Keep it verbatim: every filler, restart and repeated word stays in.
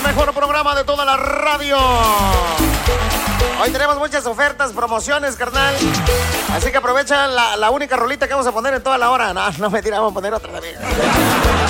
mejor programa de toda la radio. Hoy tenemos muchas ofertas, promociones, carnal. Así que aprovecha la, la única rolita que vamos a poner en toda la hora. No, no me tiramos a poner otra también.